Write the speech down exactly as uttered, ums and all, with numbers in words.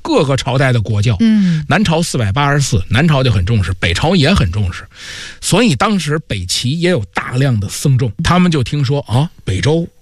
各个朝代的国教。 嗯， 南朝四百八十四，南朝就很重视，北朝也很重视，所以当时北齐也有大量的僧众，他们就听说啊，北周